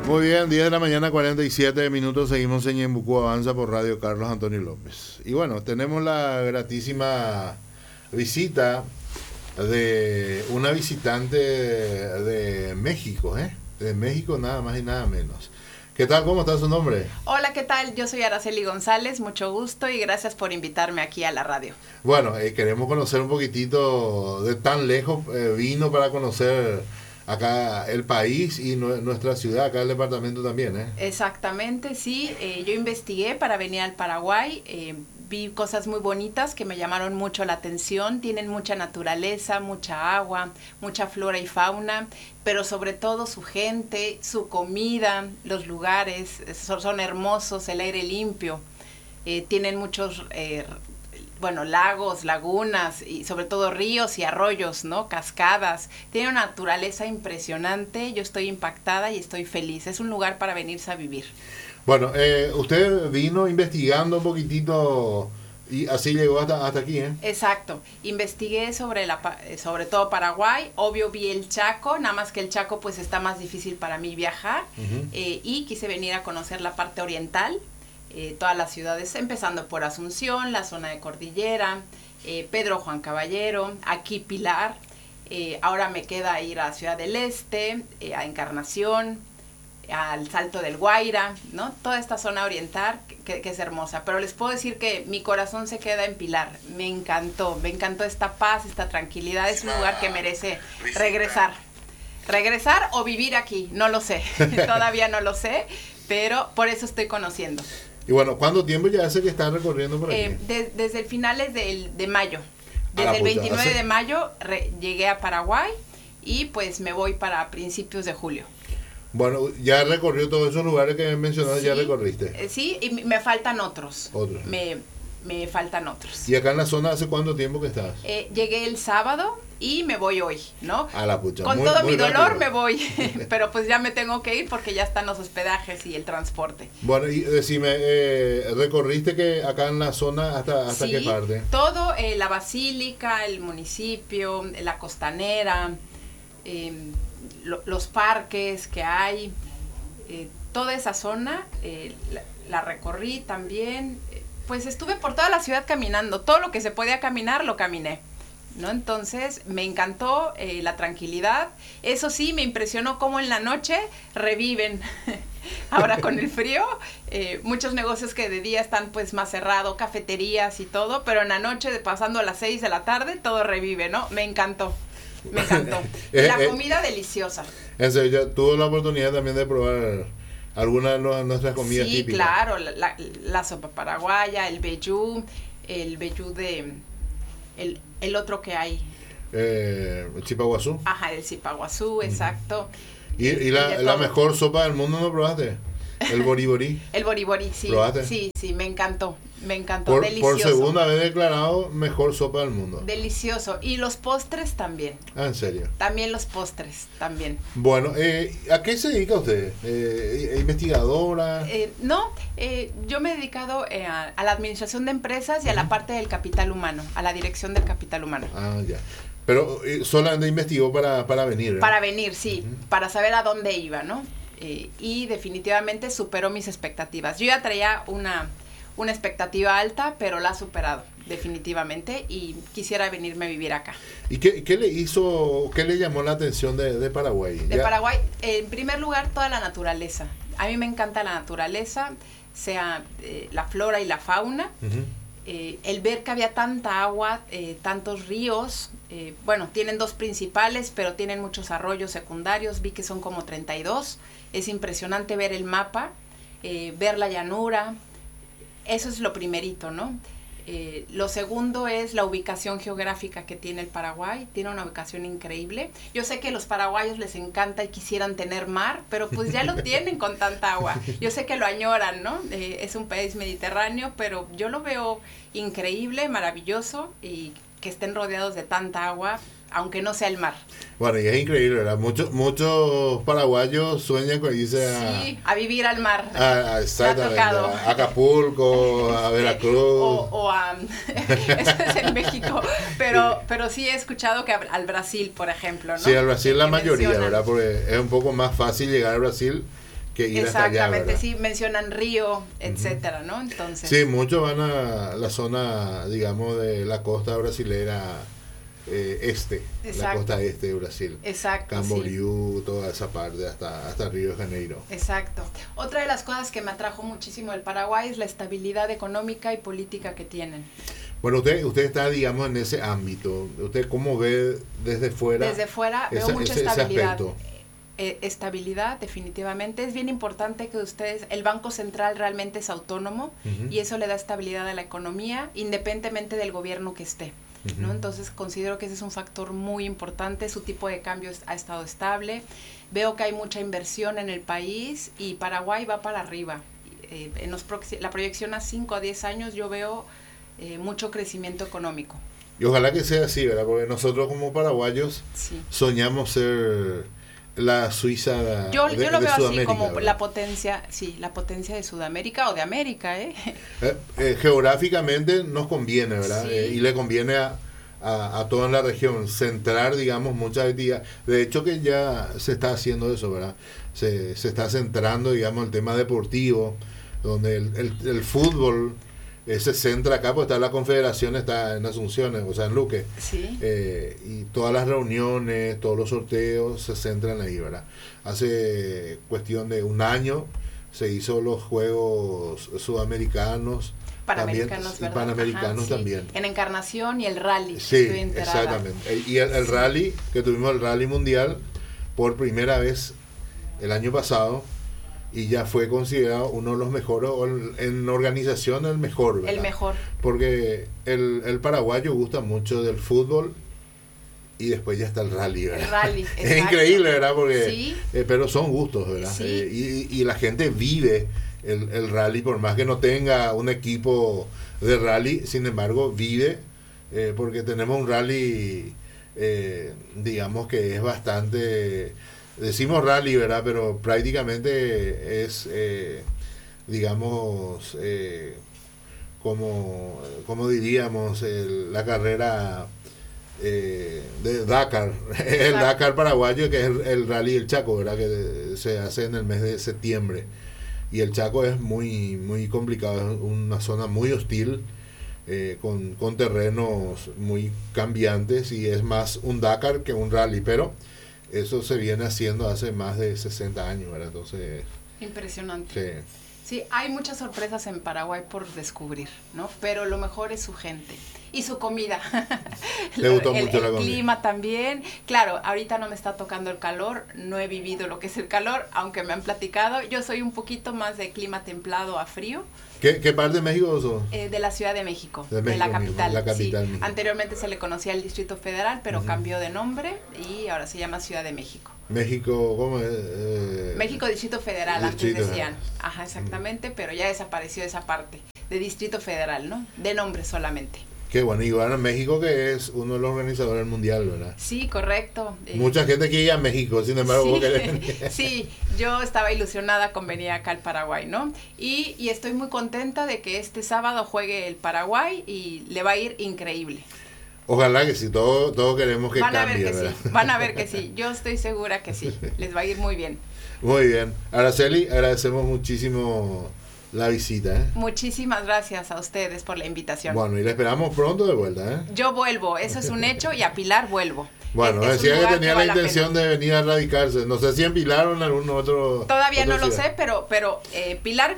Muy bien, 10 de la mañana, 47 minutos. Seguimos en Ñembucú Avanza por Radio Carlos Antonio López. Y bueno, tenemos la gratísima visita de una visitante de México, ¿eh? De México, nada más y nada menos. ¿Qué tal? ¿Cómo está su nombre? Hola, ¿qué tal? Yo soy Araceli González, mucho gusto y gracias por invitarme aquí a la radio. Bueno, queremos conocer un poquitito de tan lejos. Vino para conocer acá el país y nuestra ciudad, acá el departamento también, ¿eh? Exactamente, sí. Yo investigué para venir al Paraguay. Vi cosas muy bonitas que me llamaron mucho la atención. Tienen mucha naturaleza, mucha agua, mucha flora y fauna, pero sobre todo su gente, su comida, los lugares son hermosos, el aire limpio. Tienen muchos lagos, lagunas y sobre todo ríos y arroyos, ¿no? Cascadas. Tiene una naturaleza impresionante. Yo estoy impactada y estoy feliz. Es un lugar para venirse a vivir. Bueno, usted vino investigando un poquitito y así llegó hasta aquí, ¿eh? Exacto. Investigué sobre todo Paraguay. Obvio vi el Chaco, nada más que el Chaco pues está más difícil para mí viajar. Y quise venir a conocer la parte oriental. Todas las ciudades, empezando por Asunción, la zona de Cordillera, Pedro Juan Caballero, aquí Pilar. Ahora me queda ir a Ciudad del Este, a Encarnación, al Salto del Guaira, ¿no? Toda esta zona oriental que es hermosa. Pero les puedo decir que mi corazón se queda en Pilar. Me encantó esta paz, esta tranquilidad. Es un lugar que merece regresar. Regresar o vivir aquí, no lo sé. Todavía no lo sé, pero por eso estoy conociendo. Y bueno, ¿cuánto tiempo ya hace que está recorriendo por aquí? Desde el finales de mayo. Desde el 29 de mayo llegué a Paraguay y pues me voy para principios de julio. Bueno, ya recorrió todos esos lugares que mencionaste, sí, ya recorriste. Sí, y me faltan otros. Me faltan otros. ¿Y acá en la zona hace cuánto tiempo que estás? Llegué el sábado y me voy hoy, ¿no? A la pucha. Con todo mi dolor me voy, pero pues ya me tengo que ir porque ya están los hospedajes y el transporte. Bueno, y decime, ¿recorriste que acá en la zona hasta sí, qué parte? Todo, la Basílica, el municipio, la Costanera, los parques que hay, toda esa zona la recorrí también. Pues estuve por toda la ciudad caminando, todo lo que se podía caminar lo caminé, ¿no? Entonces me encantó la tranquilidad. Eso sí, me impresionó cómo en la noche reviven. Ahora con el frío, muchos negocios que de día están pues más cerrados, cafeterías y todo, pero en la noche, pasando a las 6 de la tarde, todo revive, ¿no? Me encantó. Me encantó. La comida deliciosa. En serio, tuve la oportunidad también de probar algunas de nuestras comidas típicas. Sí, claro, la sopa paraguaya, el vellú de... El otro que hay. El chipaguazú. Ajá, el chipaguazú, exacto. ¿Y la mejor sopa del mundo no probaste? El boriborí. El boriborí, sí. ¿Probaste? Sí, me encantó, delicioso. Por segunda vez declarado mejor sopa del mundo. Delicioso. Y los postres también. Ah, ¿en serio? También los postres, también. Bueno, ¿a qué se dedica usted? ¿Investigadora? No, yo me he dedicado a la administración de empresas y a la parte del capital humano, a la dirección del capital humano. Ah, ya. Pero solamente investigó para venir, ¿eh? Para venir, sí, para saber a dónde iba, ¿no? Y definitivamente superó mis expectativas. Yo ya traía una expectativa alta, pero la ha superado definitivamente y quisiera venirme a vivir acá. ¿Y qué le llamó la atención de Paraguay? De Paraguay, en primer lugar, toda la naturaleza. A mí me encanta la naturaleza, sea la flora y la fauna. El ver que había tanta agua, tantos ríos, tienen dos principales, pero tienen muchos arroyos secundarios, vi que son como 32, es impresionante ver el mapa, ver la llanura, eso es lo primerito, ¿no? Lo segundo es la ubicación geográfica que tiene el Paraguay, tiene una ubicación increíble. Yo sé que a los paraguayos les encanta y quisieran tener mar, pero pues ya lo tienen con tanta agua. Yo sé que lo añoran, ¿no? Es un país mediterráneo, pero yo lo veo increíble, maravilloso y que estén rodeados de tanta agua, aunque no sea el mar. Bueno, y es increíble, ¿verdad? Muchos paraguayos sueñan con irse a vivir al mar. Exactamente. A Acapulco, a Veracruz. Eso es en México. Pero sí he escuchado que al Brasil, por ejemplo, ¿no? Sí, al Brasil la mayoría, mencionan. ¿verdad? Porque es un poco más fácil llegar al Brasil que ir hasta allá, ¿verdad? Exactamente, sí, mencionan Río, etcétera, ¿no? Entonces... Sí, muchos van a la zona, digamos, de la costa brasilera la costa este de Brasil. Exacto. Camboriú, sí. Toda esa parte, hasta Río de Janeiro. Exacto. Otra de las cosas que me atrajo muchísimo del Paraguay es la estabilidad económica y política que tienen. Bueno, usted está, digamos, en ese ámbito. ¿Usted cómo ve desde fuera? Desde fuera veo mucha estabilidad. Estabilidad, definitivamente. Es bien importante que el Banco Central realmente es autónomo y eso le da estabilidad a la economía, independientemente del gobierno que esté. ¿no? Entonces considero que ese es un factor muy importante. Su tipo de cambio ha estado estable. Veo que hay mucha inversión en el país y Paraguay va para arriba. La proyección a 5 a 10 años yo veo mucho crecimiento económico. Y ojalá que sea así, ¿verdad? Porque nosotros como paraguayos soñamos ser la Suiza yo lo veo así como ¿verdad? la potencia de Sudamérica o de América, geográficamente nos conviene, ¿verdad? Sí. Y le conviene a toda la región centrar, digamos, muchas actividades. De hecho que ya se está haciendo eso, ¿verdad? Se está centrando, digamos, el tema deportivo, donde el fútbol se centra acá, pues está la confederación, está en Asunción, o sea, en Luque. Sí. Y todas las reuniones, todos los sorteos se centran ahí, ¿verdad? Hace cuestión de un año se hizo los Juegos Sudamericanos, Panamericanos, también, y Panamericanos también. En Encarnación y el rally. Sí, exactamente. Y el rally, que tuvimos el rally mundial por primera vez el año pasado, y ya fue considerado uno de los mejores, o en organización el mejor, ¿verdad? El mejor. Porque el paraguayo gusta mucho del fútbol y después ya está el rally, ¿verdad? El rally, es increíble, ¿verdad? Porque, sí. Pero son gustos, ¿verdad? Sí. Y la gente vive el rally, por más que no tenga un equipo de rally, sin embargo vive, porque tenemos un rally, digamos que es bastante... Decimos rally, ¿verdad? Pero prácticamente es, digamos, como diríamos, la carrera de Dakar, el Dakar paraguayo, que es el rally del Chaco, ¿verdad? Que se hace en el mes de septiembre. Y el Chaco es muy, muy complicado, es una zona muy hostil, con terrenos muy cambiantes, y es más un Dakar que un rally, pero eso se viene haciendo hace más de 60 años, ¿verdad? Entonces... Impresionante. Sí, hay muchas sorpresas en Paraguay por descubrir, ¿no? Pero lo mejor es su gente y su comida. Le gustó mucho la comida. El clima también. Claro, ahorita no me está tocando el calor, no he vivido lo que es el calor, aunque me han platicado. Yo soy un poquito más de clima templado a frío. ¿Qué parte de México sos? De la Ciudad de México, de la capital. La capital sí. Anteriormente se le conocía el Distrito Federal, pero cambió de nombre y ahora se llama Ciudad de México. México, ¿cómo es? México Distrito Federal, Distrito antes decían. Ajá, exactamente, pero ya desapareció esa parte de Distrito Federal, ¿no? De nombre solamente. Qué bueno, y bueno, México, que es uno de los organizadores del mundial, ¿verdad? Sí, correcto. Mucha gente quiere ir a México, sin embargo, sí, yo estaba ilusionada con venir acá al Paraguay, ¿no? Y estoy muy contenta de que este sábado juegue el Paraguay y le va a ir increíble. Ojalá que sí, todos queremos que cambie, ¿verdad? Van a ver que sí, yo estoy segura que sí, les va a ir muy bien. Muy bien. Araceli, agradecemos muchísimo la visita, ¿eh? Muchísimas gracias a ustedes por la invitación. Bueno, y la esperamos pronto de vuelta, ¿eh? Yo vuelvo, eso es un hecho, y a Pilar vuelvo. Bueno, decía que tenía la intención de venir a radicarse. No sé si en Pilar o en algún otro... Todavía no lo sé, pero Pilar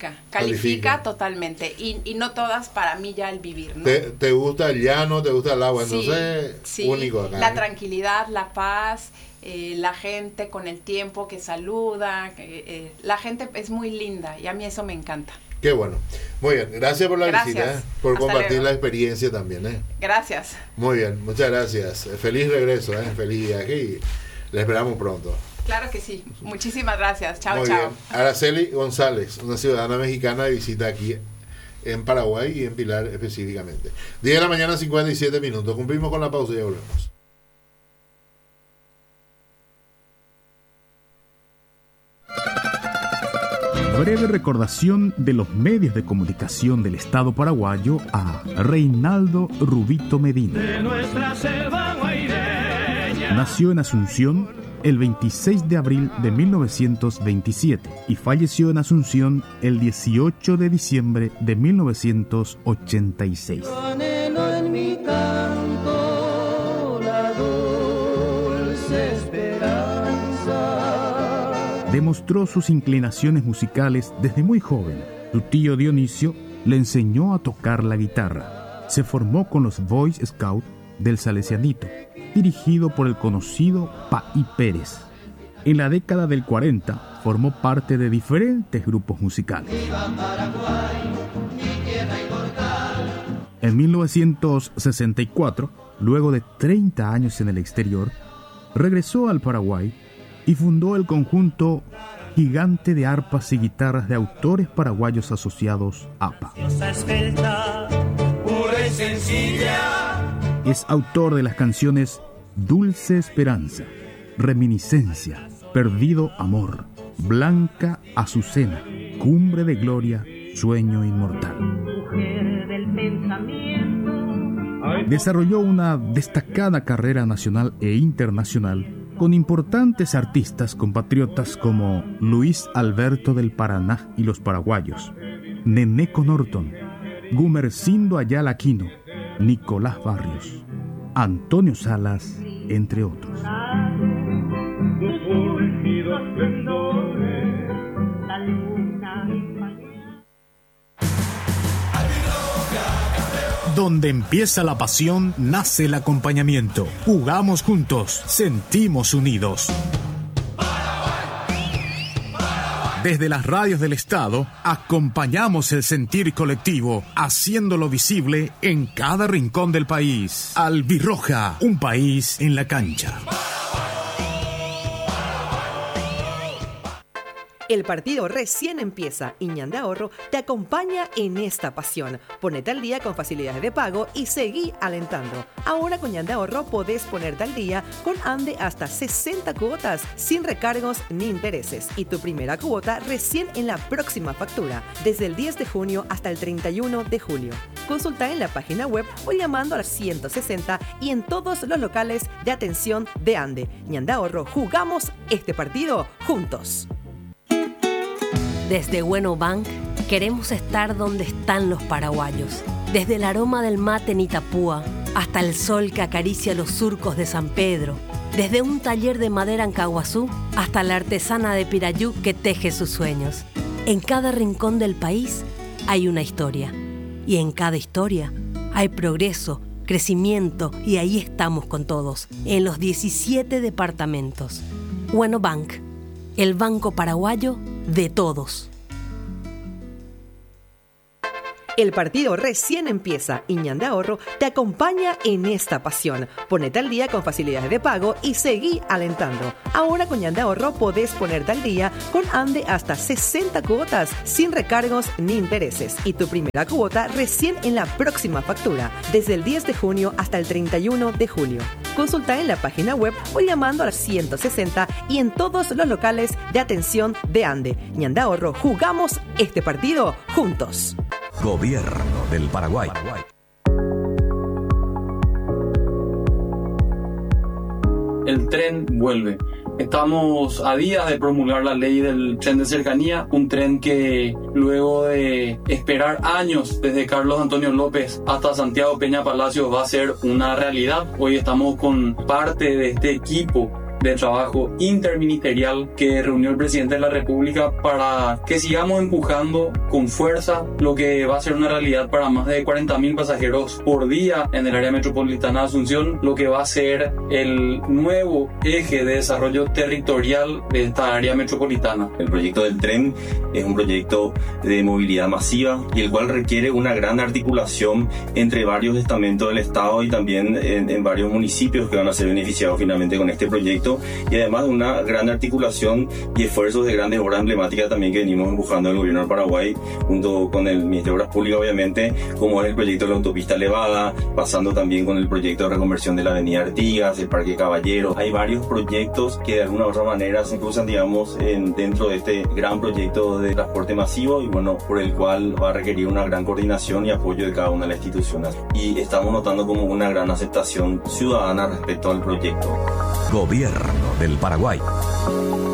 califica totalmente. Y no todas para mí ya el vivir, ¿no? ¿Te gusta el llano? ¿Te gusta el agua? Sí, Entonces, sí, único acá. La tranquilidad, la paz, la gente con el tiempo que saluda. La gente es muy linda y a mí eso me encanta. Qué bueno. Muy bien. Gracias por la visita, por Hasta compartir luego. la experiencia también, ¿eh? Gracias. Muy bien. Muchas gracias. Feliz regreso, ¿eh? Feliz viaje y le esperamos pronto. Claro que sí. Muchísimas gracias. Chao, Muy chao. bien. Araceli González, una ciudadana mexicana de visita aquí en Paraguay y en Pilar específicamente. 10 de la mañana, 57 minutos. Cumplimos con la pausa y ya volvemos. Breve recordación de los medios de comunicación del Estado paraguayo a Reinaldo Rubito Medina. De nuestra selva guaireña. Nació en Asunción el 26 de abril de 1927 y falleció en Asunción el 18 de diciembre de 1986. Demostró sus inclinaciones musicales desde muy joven. Su tío Dionisio le enseñó a tocar la guitarra. Se formó con los Boy Scouts del Salesianito, dirigido por el conocido Paí Pérez. En la década del 40 formó parte de diferentes grupos musicales. En 1964, luego de 30 años en el exterior, regresó al Paraguay y fundó el conjunto Gigante de Arpas y Guitarras de Autores Paraguayos Asociados, APA. Es autor de las canciones Dulce Esperanza, Reminiscencia, Perdido Amor, Blanca Azucena, Cumbre de Gloria, Sueño Inmortal. Desarrolló una destacada carrera nacional e internacional con importantes artistas compatriotas como Luis Alberto del Paraná y los Paraguayos, Neneco Norton, Gumercindo Ayala Aquino, Nicolás Barrios, Antonio Salas, entre otros. Donde empieza la pasión, nace el acompañamiento. Jugamos juntos, sentimos unidos. Desde las radios del Estado, acompañamos el sentir colectivo, haciéndolo visible en cada rincón del país. Albirroja, un país en la cancha. El partido recién empieza y Ñandé Ahorro te acompaña en esta pasión. Ponete al día con facilidades de pago y seguí alentando. Ahora con Ñandé Ahorro podés ponerte al día con Ande hasta 60 cuotas sin recargos ni intereses. Y tu primera cuota recién en la próxima factura, desde el 10 de junio hasta el 31 de julio. Consulta en la página web o llamando al 160 y en todos los locales de atención de Ande. Ñandé Ahorro, jugamos este partido juntos. Desde Bueno Bank queremos estar donde están los paraguayos. Desde el aroma del mate en Itapúa hasta el sol que acaricia los surcos de San Pedro. Desde un taller de madera en Caguazú hasta la artesana de Pirayú que teje sus sueños. En cada rincón del país hay una historia. Y en cada historia hay progreso, crecimiento y ahí estamos con todos, en los 17 departamentos. Bueno Bank, el banco paraguayo de todos. El partido recién empieza y Ñandé Ahorro te acompaña en esta pasión. Ponete al día con facilidades de pago y seguí alentando. Ahora con Ñandé Ahorro podés ponerte al día con Ande hasta 60 cuotas sin recargos ni intereses. Y tu primera cuota recién en la próxima factura, desde el 10 de junio hasta el 31 de julio. Consulta en la página web o llamando al 160 y en todos los locales de atención de Ande. Ñandé Ahorro, jugamos este partido juntos. Gobierno del Paraguay. El tren vuelve. Estamos a días de promulgar la ley del tren de cercanía, un tren que luego de esperar años desde Carlos Antonio López hasta Santiago Peña Palacios va a ser una realidad. Hoy estamos con parte de este equipo de trabajo interministerial que reunió el presidente de la República para que sigamos empujando con fuerza lo que va a ser una realidad para más de 40.000 pasajeros por día en el área metropolitana de Asunción, lo que va a ser el nuevo eje de desarrollo territorial de esta área metropolitana. El proyecto del tren es un proyecto de movilidad masiva y el cual requiere una gran articulación entre varios estamentos del Estado y también en varios municipios que van a ser beneficiados finalmente con este proyecto, y además de una gran articulación y esfuerzos de grandes obras emblemáticas también que venimos empujando el gobierno del Paraguay junto con el Ministerio de Obras Públicas, obviamente, como es el proyecto de la autopista elevada, pasando también con el proyecto de reconversión de la avenida Artigas, el Parque Caballero. Hay varios proyectos que de alguna u otra manera se cruzan, digamos, dentro de este gran proyecto de transporte masivo y bueno, por el cual va a requerir una gran coordinación y apoyo de cada una de las instituciones. Y estamos notando como una gran aceptación ciudadana respecto al proyecto. Gobierno Gobierno del Paraguay.